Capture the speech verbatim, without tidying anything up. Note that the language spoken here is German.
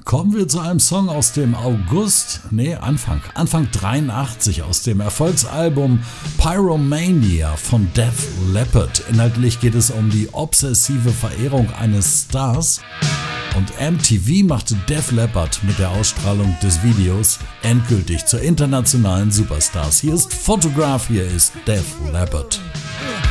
Kommen wir zu einem Song aus dem August, nee, Anfang, Anfang dreiundachtzig aus dem Erfolgsalbum Pyromania von Def Leppard. Inhaltlich geht es um die obsessive Verehrung eines Stars. Und M T V machte Def Leppard mit der Ausstrahlung des Videos endgültig zur internationalen Superstars. Hier ist Photograph, hier ist Def Leppard.